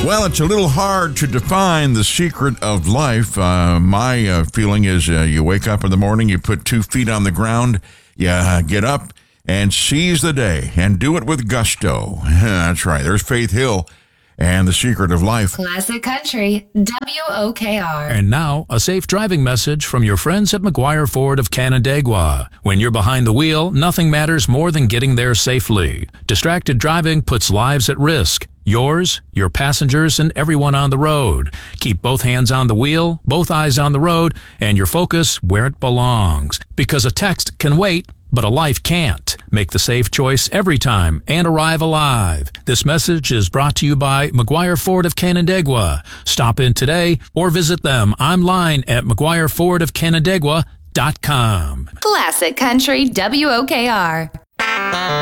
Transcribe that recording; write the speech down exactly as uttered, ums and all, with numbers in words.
Well, it's a little hard to define the secret of life. Uh, my uh, feeling is uh, you wake up in the morning, you put two feet on the ground, you uh, get up and seize the day and do it with gusto. That's right. There's Faith Hill and the secret of life. Classic Country, W O K R. And now, a safe driving message from your friends at McGuire Ford of Canandaigua. When you're behind the wheel, nothing matters more than getting there safely. Distracted driving puts lives at risk. Yours, your passengers, and everyone on the road. Keep both hands on the wheel, both eyes on the road, and your focus where it belongs. Because a text can wait, but a life can't. Make the safe choice every time and arrive alive. This message is brought to you by McGuire Ford of Canandaigua. Stop in today or visit them online at mcguire ford of canandaigua dot com. Classic Country, W O K R.